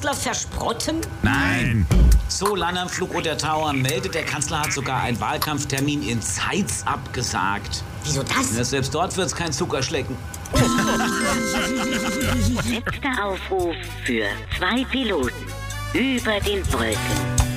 Kanzler versprotten? Nein. So, Land am Flugroter Tower meldet, der Kanzler hat sogar einen Wahlkampftermin in Zeitz abgesagt. Wieso das? Ja, selbst dort wird's kein Zuckerschlecken. Letzter Aufruf für 2 Piloten über den Wolken.